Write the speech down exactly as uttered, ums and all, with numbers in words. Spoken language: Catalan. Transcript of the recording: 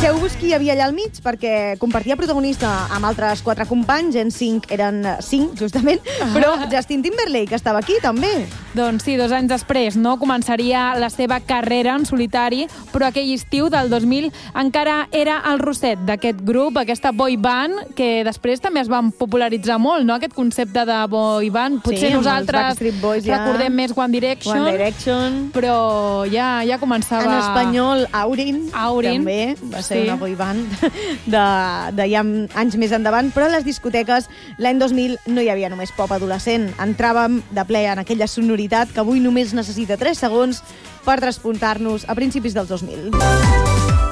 Fixeu-vos qui hi havia allà al mig, perquè compartia protagonista amb altres quatre companys, en cinc eren cinc, justament, però Justin Timberlake estava aquí, també. Doncs sí, dos anys després, no? Començaria la seva carrera en solitari, però aquell estiu del dos mil encara era el rosset d'aquest grup, aquesta boy band, que després també es van popularitzar molt, no? Aquest concepte de boy band. Potser sí, nosaltres Boys, ja. recordem més One Direction, One Direction, però ja, ja començava... En espanyol, Aurin, Aurin. també va ser Sí. una boy band de, de ja anys més endavant, però a les discoteques l'any dos mil no hi havia només pop adolescent. Entràvem de ple en aquella sonoritat que avui només necessita tres segons per despuntar-nos a principis del dos mil.